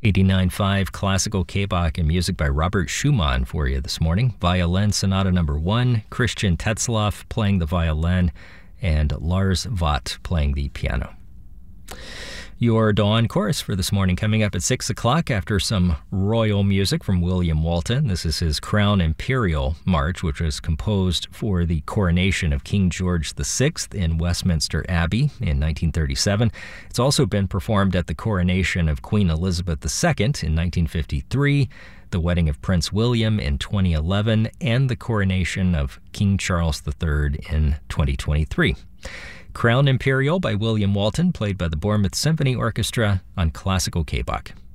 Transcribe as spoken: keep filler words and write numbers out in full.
eighty-nine point five classical K-Bach and music by Robert Schumann for you this morning. Violin Sonata number one, Christian Tetzlaff playing the violin, and Lars Vaught playing the piano. Your Dawn Chorus for this morning coming up at six o'clock after some royal music from William Walton. This is his Crown Imperial March, which was composed for the coronation of King George the Sixth in Westminster Abbey in nineteen thirty-seven. It's also been performed at the coronation of Queen Elizabeth the Second in nineteen fifty-three, the wedding of Prince William in twenty eleven, and the coronation of King Charles the Third in twenty twenty-three. Crown Imperial by William Walton, played by the Bournemouth Symphony Orchestra on Classical K-Bach.